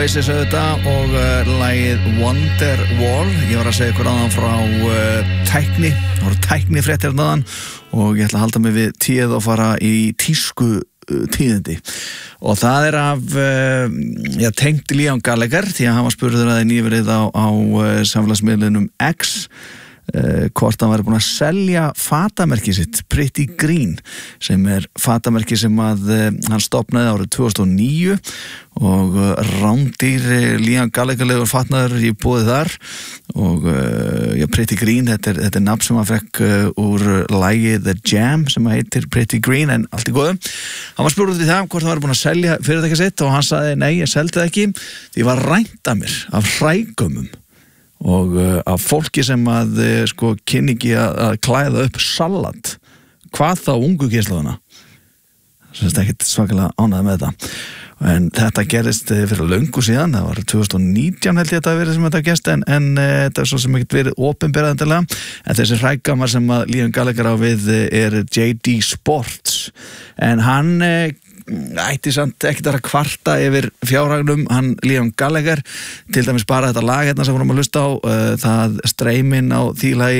Oasis auðvitað og lagið Wonderwall. Ég var að segja ykkur áðan frá tækni, það voru tæknifréttir náðan og ég ætla að halda mig við tíð og fara í tísku tíðindi. Og það er af, tengt Liam Gallagher því að hann var spurður að nýverið á samfélagsmiðlinum X hvort hann væri búin að selja fatamerki sitt Pretty Green sem fatamerki sem að hann stofnaði árið 2009 og rándýr Liam Gallagher-legur fatnaður í boði þar og Pretty Green, þetta er nafn sem hann fekk úr lagi The Jam sem heitir Pretty Green en allt í góðu. Hann var spurður því það hvort hann væri búin að selja fyrirtækið sitt og hann sagði nei, ég seldi það ekki því ég var rænt af mér af hrægömmum og af fólki sem að kynni ekki að klæða upp salat hvað þá ungu kynslóðina sem ekkert svakalega ánægði með þetta en þetta gerist fyrir löngu síðan það var 2019 held ég að það verið sem þetta gerst en þetta svo sem ekkert verið opinberað endilega en þessi hrægamar sem að Liam Gallagher á við JD Sports en hann ætti samt ekkert að kvarta yfir fjárhagnum, hann Liam Gallagher til dæmis bara þetta lag hérna sem vorum að hlusta á það streymin á því lagi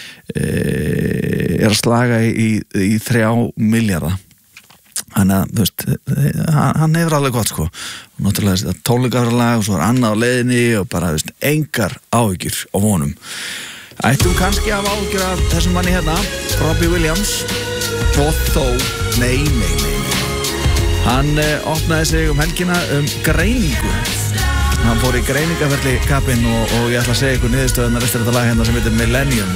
að slaga í 3 milljarða þannig að, þú veist, hann hefur alveg gott og náttúrulega tónleikalag og svo annað á leiðinni og bara, þú veist, engar áhyggjur á vonum ættum kannski að hafa áhyggjur af þessum manni hérna Robbie Williams og þó, nei hann opnaði sig helgina greiningu hann fór í greiningaferli kappinn og ég ætla að segja ykkur niðurstöðunar eftir þetta lag hérna sem heitir Millennium